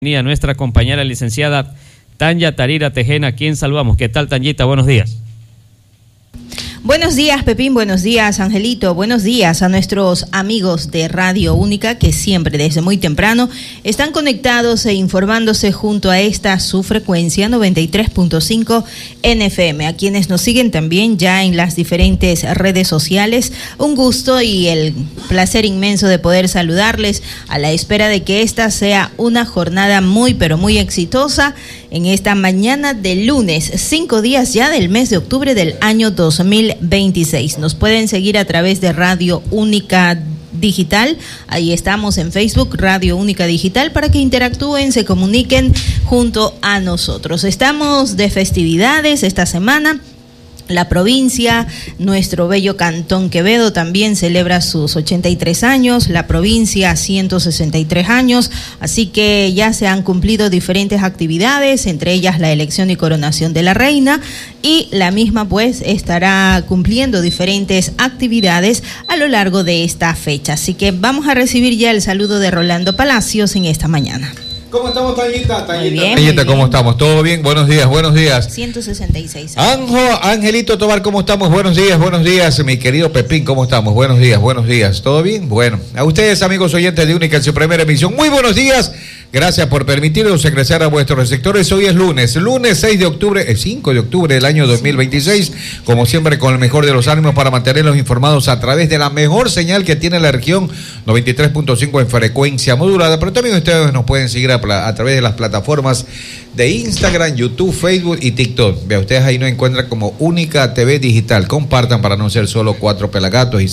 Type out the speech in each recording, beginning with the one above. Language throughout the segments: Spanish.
A nuestra compañera licenciada Tanya Tarira Tejena, a quien saludamos. ¿Qué tal, Tanyita? Buenos días. Buenos días, Pepín, buenos días, Angelito, buenos días a nuestros amigos de Radio Única que siempre desde muy temprano están conectados e informándose junto a esta su frecuencia 93.5 NFM, a quienes nos siguen también ya en las diferentes redes sociales. Un gusto y el placer inmenso de poder saludarles a la espera de que esta sea una jornada muy pero muy exitosa en esta mañana de lunes, 5 días ya del mes de octubre del año 2026. Nos pueden seguir a través de Radio Única Digital, ahí estamos en Facebook, Radio Única Digital, para que interactúen, se comuniquen junto a nosotros. Estamos de festividades esta semana. La provincia, nuestro bello Cantón Quevedo también celebra sus 83 años, la provincia 163 años, así que ya se han cumplido diferentes actividades, entre ellas la elección y coronación de la reina, y la misma pues estará cumpliendo diferentes actividades a lo largo de esta fecha. Así que vamos a recibir ya el saludo de Rolando Palacios en esta mañana. ¿Cómo estamos, Tanyita? Tanyita, ¿cómo estamos? ¿Todo bien? Buenos días, buenos días. 166 años. Angelito Tobar, ¿cómo estamos? Buenos días, mi querido Pepín, ¿cómo estamos? Buenos días. ¿Todo bien? Bueno, a ustedes, amigos oyentes de Única en su primera emisión, muy buenos días. Gracias por permitirnos ingresar a vuestros receptores. Hoy es lunes 5 de octubre del año 2026. Como siempre, con el mejor de los ánimos para mantenerlos informados a través de la mejor señal que tiene la región, 93.5 en frecuencia modulada. Pero también ustedes nos pueden seguir a través de las plataformas de Instagram, YouTube, Facebook y TikTok. Vea, ustedes ahí nos encuentran como Única TV Digital. Compartan para no ser solo 4 pelagatos y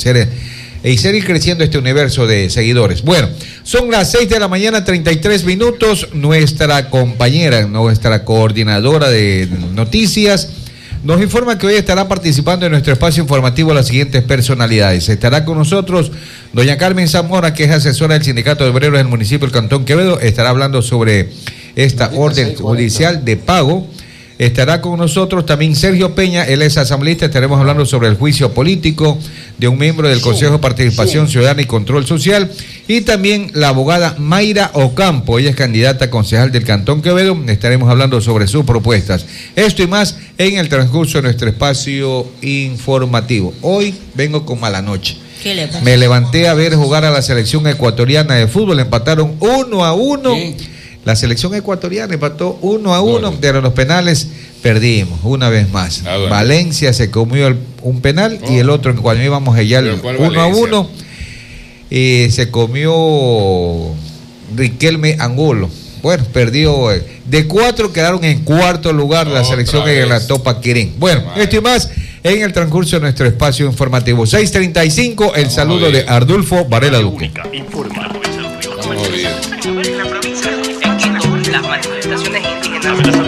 seguir creciendo este universo de seguidores. Bueno, son las 6 de la mañana, 33 minutos. Nuestra compañera, nuestra coordinadora de noticias, nos informa que hoy estará participando en nuestro espacio informativo las siguientes personalidades. Estará con nosotros doña Carmen Zamora, que es asesora del Sindicato de Obreros del municipio del Cantón Quevedo. Estará hablando sobre esta orden judicial de pago. Estará con nosotros también Sergio Peña, él es asambleísta. Estaremos hablando sobre el juicio político de un miembro del Consejo de Participación Ciudadana y Control Social. Y también la abogada Mayra Ocampo, ella es candidata a concejal del Cantón Quevedo. Estaremos hablando sobre sus propuestas. Esto y más en el transcurso de nuestro espacio informativo. Hoy vengo con mala noche. ¿Qué le pasa? Me levanté a ver jugar a la selección ecuatoriana de fútbol, empataron 1-1. ¿Qué? La selección ecuatoriana empató 1-1, pero los penales perdimos una vez más. Bueno. Valencia se comió un penal y el otro, cuando íbamos allá 1-1, se comió Riquelme Angulo. Bueno, perdió. De 4 quedaron en cuarto lugar la selección en la Topa Quirín. Bueno, esto y más en el transcurso de nuestro espacio informativo. 6:35, el saludo de Ardulfo Varela Duque. Las manifestaciones